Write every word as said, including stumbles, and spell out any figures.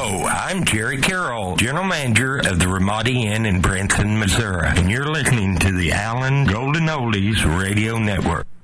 Hello, I'm Jerry Carroll, General Manager of the Ramadi Inn in Branson, Missouri, and you're listening to the Allen Golden Oldies Radio Network.